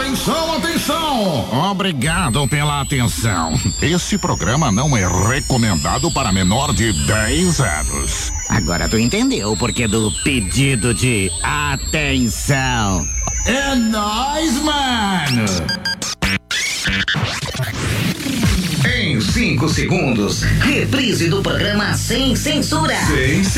Atenção, atenção! Obrigado pela atenção. Esse programa não é recomendado para menor de 10 anos. Agora tu entendeu o porquê do pedido de atenção. É nóis, mano! Em 5 segundos, reprise do programa Sem Censura. Sem